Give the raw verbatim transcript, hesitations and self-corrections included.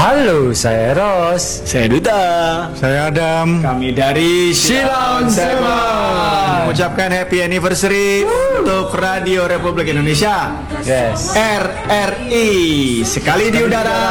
Halo, saya Eros. Saya Duta. Saya Adam. Kami dari Silaun Seven mengucapkan happy anniversary Woo. Untuk Radio Republik Indonesia. Yes. R R I sekali di udara.